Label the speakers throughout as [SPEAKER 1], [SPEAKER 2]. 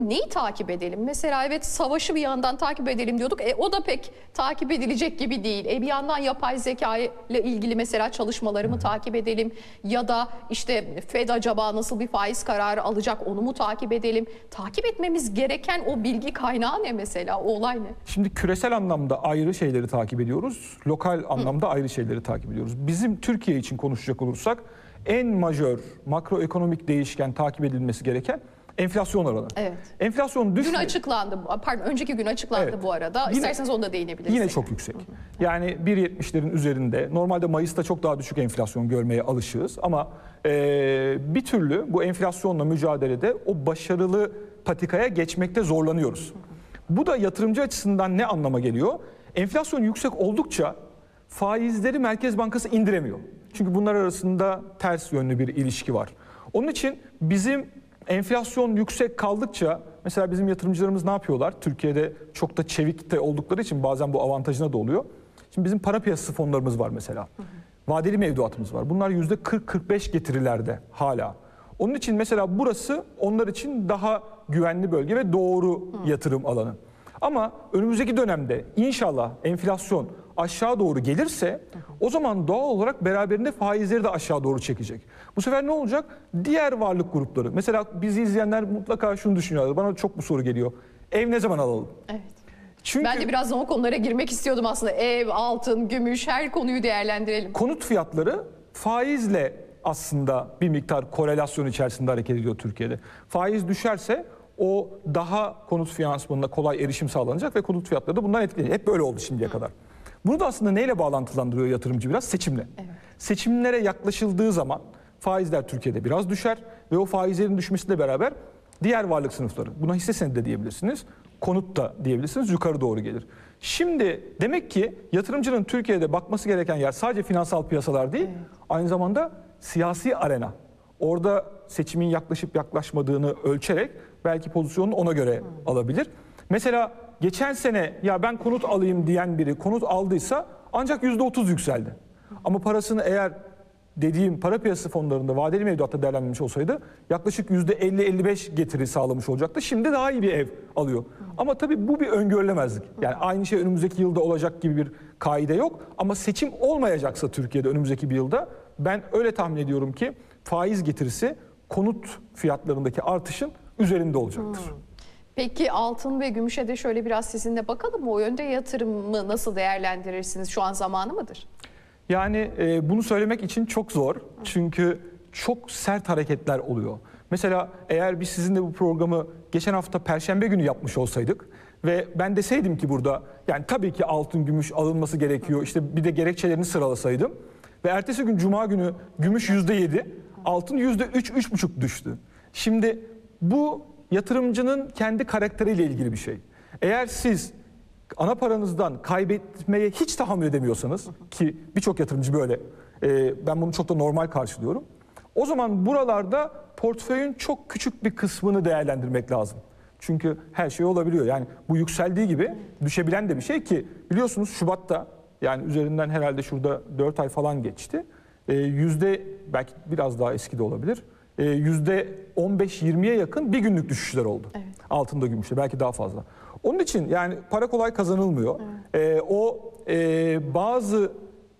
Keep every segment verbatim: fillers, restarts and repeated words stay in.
[SPEAKER 1] Neyi takip edelim? Mesela evet, savaşı bir yandan takip edelim diyorduk. E, o da pek takip edilecek gibi değil. E, bir yandan yapay zeka ile ilgili mesela çalışmaları mı takip edelim? Ya da işte Fed acaba nasıl bir faiz kararı alacak, onu mu takip edelim? Takip etmemiz gereken o bilgi kaynağı ne mesela? O olay ne?
[SPEAKER 2] Şimdi küresel anlamda ayrı şeyleri takip ediyoruz. Lokal anlamda Hı. ayrı şeyleri takip ediyoruz. Bizim Türkiye için konuşacak olursak en majör makroekonomik değişken takip edilmesi gereken enflasyon oranı. Evet. Enflasyon düştü.
[SPEAKER 1] Dün açıklandı. Pardon, önceki gün açıklandı evet. bu arada. Yine, İsterseniz onu da değinebilirsiniz.
[SPEAKER 2] Yine çok yüksek. Hı hı. Yani bir yetmişlerin üzerinde. Normalde Mayıs'ta çok daha düşük enflasyon görmeye alışığız. Ama e, bir türlü bu enflasyonla mücadelede o başarılı patikaya geçmekte zorlanıyoruz. Hı hı. Bu da yatırımcı açısından ne anlama geliyor? Enflasyon yüksek oldukça faizleri Merkez Bankası indiremiyor. Çünkü bunlar arasında ters yönlü bir ilişki var. Onun için bizim enflasyon yüksek kaldıkça mesela bizim yatırımcılarımız ne yapıyorlar? Türkiye'de çok da çevik de oldukları için bazen bu avantajına da oluyor. Şimdi bizim para piyasası fonlarımız var mesela. Hı hı. Vadeli mevduatımız var. Bunlar yüzde kırk kırk beş getirilerde hala. Onun için mesela burası onlar için daha güvenli bölge ve doğru hı. yatırım alanı. Ama önümüzdeki dönemde inşallah enflasyon aşağı doğru gelirse o zaman doğal olarak beraberinde faizleri de aşağı doğru çekecek. Bu sefer ne olacak? Diğer varlık grupları. Mesela bizi izleyenler mutlaka şunu düşünüyorlar. Bana çok bu soru geliyor. Ev ne zaman alalım?
[SPEAKER 1] Evet. Çünkü ben de birazdan o konulara girmek istiyordum aslında. Ev, altın, gümüş, her konuyu değerlendirelim.
[SPEAKER 2] Konut fiyatları faizle aslında bir miktar korelasyon içerisinde hareket ediyor Türkiye'de. Faiz düşerse o daha konut finansmanına kolay erişim sağlanacak ve konut fiyatları da bundan etkilenecek. Hep böyle oldu şimdiye Hı. kadar. Bunu da aslında neyle bağlantılandırıyor yatırımcı biraz? Seçimle. Evet. Seçimlere yaklaşıldığı zaman faizler Türkiye'de biraz düşer ve o faizlerin düşmesiyle beraber diğer varlık sınıfları, buna hisse senedi de diyebilirsiniz, konut da diyebilirsiniz, yukarı doğru gelir. Şimdi demek ki yatırımcının Türkiye'de bakması gereken yer sadece finansal piyasalar değil, evet. aynı zamanda siyasi arena. Orada seçimin yaklaşıp yaklaşmadığını ölçerek belki pozisyonunu ona göre hmm. alabilir. Mesela geçen sene ya ben konut alayım diyen biri konut aldıysa ancak yüzde otuz yükseldi. Hmm. Ama parasını eğer dediğim para piyasası fonlarında vadeli mevduatta değerlendirilmiş olsaydı yaklaşık yüzde elli elli beş getiri sağlamış olacaktı. Şimdi daha iyi bir ev alıyor. Hmm. Ama tabii bu bir öngörülemezlik. Yani hmm. aynı şey önümüzdeki yılda olacak gibi bir kaide yok. Ama seçim olmayacaksa Türkiye'de önümüzdeki bir yılda ben öyle tahmin ediyorum ki faiz getirisi konut fiyatlarındaki artışın üzerinde olacaktır. Hmm.
[SPEAKER 1] Peki altın ve gümüşe de şöyle biraz sizinle bakalım mı? O yönde yatırımı nasıl değerlendirirsiniz? Şu an zamanı mıdır?
[SPEAKER 2] Yani e, bunu söylemek için çok zor. Çünkü çok sert hareketler oluyor. Mesela eğer biz sizinle bu programı geçen hafta Perşembe günü yapmış olsaydık ve ben deseydim ki burada yani tabii ki altın, gümüş alınması gerekiyor. İşte bir de gerekçelerini sıralasaydım. Ve ertesi gün Cuma günü gümüş yüzde yedi, altın yüzde üç, üç buçuk düştü. Şimdi bu yatırımcının kendi karakteriyle ilgili bir şey. Eğer siz ana paranızdan kaybetmeye hiç tahammül edemiyorsanız ki birçok yatırımcı böyle, e, ben bunu çok da normal karşılıyorum. O zaman buralarda portföyün çok küçük bir kısmını değerlendirmek lazım. Çünkü her şey olabiliyor. Yani bu yükseldiği gibi düşebilen de bir şey ki biliyorsunuz Şubat'ta yani üzerinden herhalde şurada dört ay falan geçti. E, yüzde belki biraz daha eski de olabilir. E, yüzde on beş yirmiye yakın bir günlük düşüşler oldu. Evet. Altında gümüşte belki daha fazla. Onun için yani para kolay kazanılmıyor. Evet. E, o e, bazı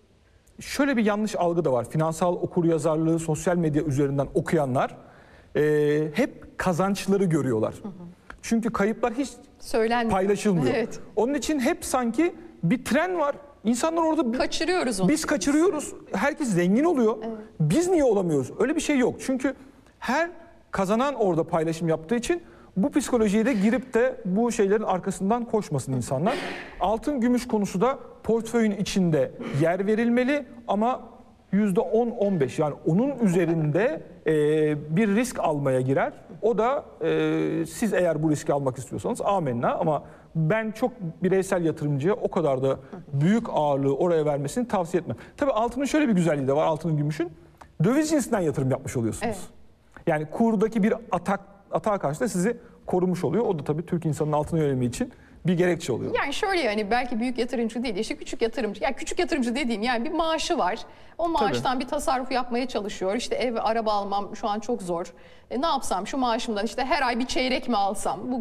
[SPEAKER 2] şöyle bir yanlış algı da var. Finansal okuryazarlığı sosyal medya üzerinden okuyanlar e, hep kazançları görüyorlar. Hı hı. Çünkü kayıplar hiç Söylenmiyor. paylaşılmıyor. Evet. Onun için hep sanki bir tren var. İnsanlar orada
[SPEAKER 1] kaçırıyoruz onu.
[SPEAKER 2] Biz kaçırıyoruz. Herkes zengin oluyor. Evet. Biz niye olamıyoruz? Öyle bir şey yok. Çünkü her kazanan orada paylaşım yaptığı için bu psikolojiye de girip de bu şeylerin arkasından koşmasın insanlar. Altın gümüş konusu da portföyün içinde yer verilmeli ama yüzde on on beş yani onun üzerinde e, bir risk almaya girer. O da e, siz eğer bu riski almak istiyorsanız amenna ama ben çok bireysel yatırımcıya o kadar da büyük ağırlığı oraya vermesini tavsiye etmem. Tabii altının şöyle bir güzelliği de var, altının gümüşün. Döviz cinsinden yatırım yapmış oluyorsunuz. Evet. Yani kurdaki bir atak atağa karşı da sizi korumuş oluyor. O da tabii Türk insanının altına yönelimi için bir gerekçe oluyor.
[SPEAKER 1] Yani şöyle yani belki büyük yatırımcı değil işte küçük yatırımcı. Yani küçük yatırımcı dediğim yani bir maaşı var. O maaştan bir tasarruf yapmaya çalışıyor. İşte ev, araba almam şu an çok zor. E, ne yapsam şu maaşımdan işte her ay bir çeyrek mi alsam? Bu